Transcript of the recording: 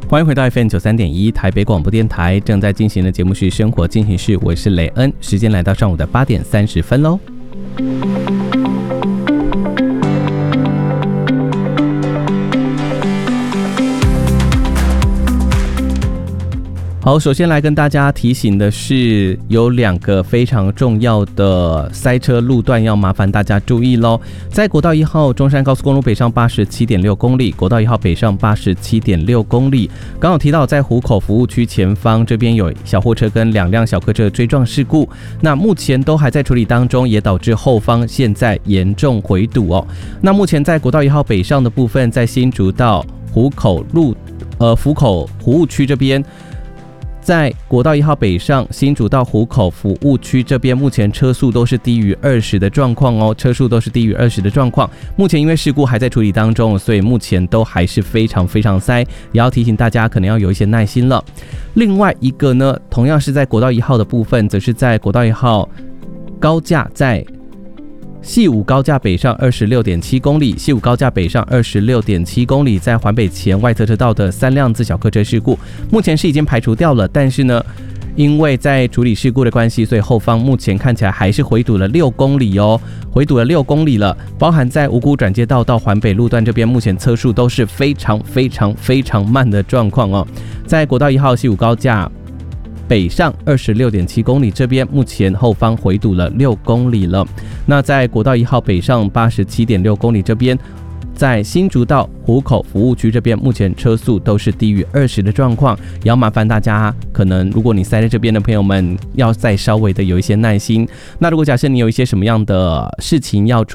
欢迎回到 FM93.1 台北广播电台，正在进行的节目是生活进行式，我是雷恩，时间来到上午的8点30分喽。好，首先来跟大家提醒的是，有2个非常重要的塞车路段要麻烦大家注意咯。在国道1号中山高速公路北上 87.6 公里，国道1号北上 87.6 公里，刚好提到在湖口服务区前方这边有小货车跟2辆小客车追撞事故，那目前都还在处理当中，也导致后方现在严重回堵哦。那目前在国道1号北上的部分，在新竹到湖口服务区这边，在国道1号北上新竹到湖口服务区这边，目前车速都是低于20的状况哦，车速都是低于20的状况。目前因为事故还在处理当中，所以目前都还是非常非常塞，也要提醒大家可能要有一些耐心了。另外一个呢，同样是在国道1号的部分，则是在国道1号高架在细武高架北上 26.7 公里，细武高架北上 26.7 公里，在环北前外侧车道的3辆自小客车事故，目前是已经排除掉了，但是呢，因为在处理事故的关系，所以后方目前看起来还是回堵了6公里哦，回堵了6公里了，包含在五股转接道到环北路段这边，目前车速都是非常非常非常慢的状况哦。在国道1号细武高架北上 26.7 公里这边，目前后方回堵了6公里了。那在国道1号北上 87.6 公里这边，在新竹到湖口服务区这边，目前车速都是低于20的状况，也要麻烦大家，可能如果你塞在这边的朋友们，要再稍微的有一些耐心。那如果假设你有一些什么样的事情要